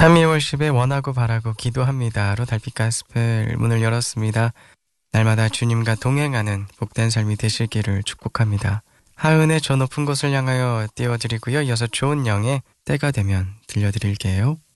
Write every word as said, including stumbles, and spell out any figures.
찬미 월십에 원하고 바라고 기도합니다로 달빛 가스펠 문을 열었습니다. 날마다 주님과 동행하는 복된 삶이 되시기를 축복합니다. 하은의 저 높은 곳을 향하여 띄워드리고요. 이어서 좋은 영의 때가 되면 들려드릴게요.